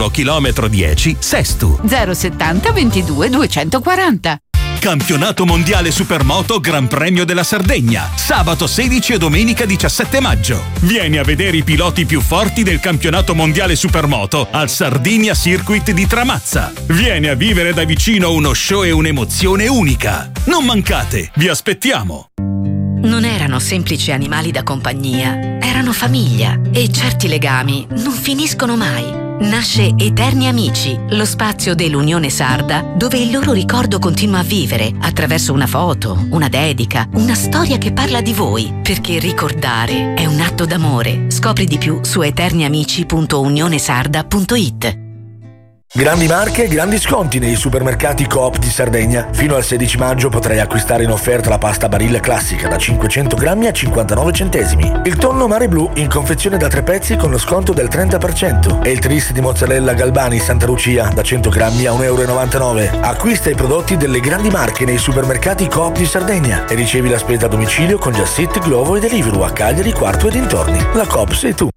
chilometro 10, Sestu. 070 22 240. Campionato mondiale Supermoto Gran Premio della Sardegna, sabato 16 e domenica 17 maggio. Vieni a vedere i piloti più forti del campionato mondiale Supermoto al Sardinia Circuit di Tramazza. Vieni a vivere da vicino uno show e un'emozione unica. Non mancate, vi aspettiamo. Non erano semplici animali da compagnia, erano famiglia e certi legami non finiscono mai. Nasce Eterni Amici, lo spazio dell'Unione Sarda dove il loro ricordo continua a vivere attraverso una foto, una dedica, una storia che parla di voi, perché ricordare è un atto d'amore. Scopri di più su eterniamici.unionesarda.it. Grandi marche, grandi sconti nei supermercati Coop di Sardegna. Fino al 16 maggio potrai acquistare in offerta la pasta Barilla classica da 500 grammi a 59 centesimi. Il tonno Mare Blu in confezione da 3 pezzi con lo sconto del 30%. E il tris di mozzarella Galbani Santa Lucia da 100 grammi a 1,99 €. Acquista i prodotti delle grandi marche nei supermercati Coop di Sardegna e ricevi la spesa a domicilio con Just Eat, Glovo e Deliveroo a Cagliari, Quarto e dintorni. La Coop sei tu.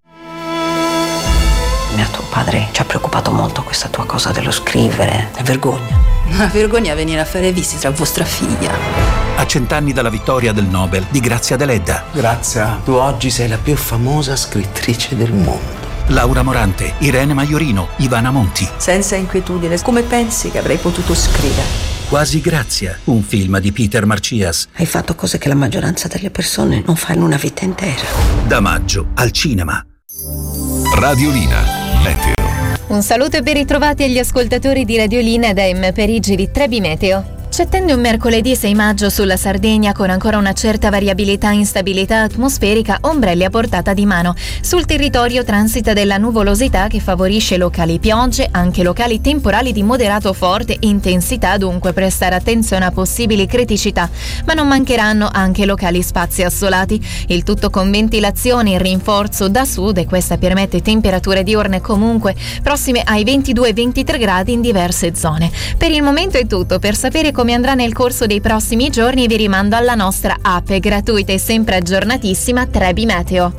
Tuo padre ci ha preoccupato molto questa tua cosa dello scrivere. È vergogna. Una vergogna venire a fare visita a vostra figlia. A 100 anni dalla vittoria del Nobel di Grazia Deledda. Grazia, tu oggi sei la più famosa scrittrice del mondo. Laura Morante, Irene Maiorino, Ivana Monti. Senza inquietudine, come pensi che avrei potuto scrivere? Quasi Grazia, un film di Peter Marcias. Hai fatto cose che la maggioranza delle persone non fa in una vita intera. Da maggio al cinema. Radiolina. Meteo. Un saluto e ben ritrovati agli ascoltatori di Radiolina da M. Perigi di Trebi Meteo. Ci attende un mercoledì 6 maggio sulla Sardegna con ancora una certa variabilità e instabilità atmosferica, ombrelli a portata di mano. Sul territorio transita della nuvolosità che favorisce locali piogge, anche locali temporali di moderato forte intensità, dunque prestare attenzione a possibili criticità, ma non mancheranno anche locali spazi assolati. Il tutto con ventilazione in rinforzo da sud e questa permette temperature diurne comunque prossime ai 22-23 gradi in diverse zone. Per il momento è tutto. Per sapere come andrà nel corso dei prossimi giorni vi rimando alla nostra app gratuita e sempre aggiornatissima Trebi Meteo.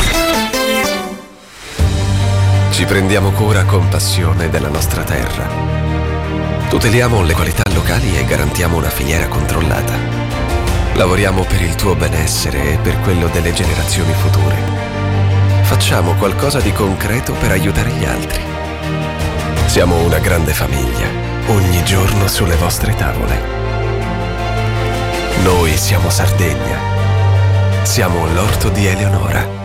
Ci prendiamo cura con passione della nostra terra. Tuteliamo le qualità locali e garantiamo una filiera controllata. Lavoriamo per il tuo benessere e per quello delle generazioni future. Facciamo qualcosa di concreto per aiutare gli altri. Siamo una grande famiglia. Ogni giorno sulle vostre tavole. Noi siamo Sardegna. Siamo l'orto di Eleonora.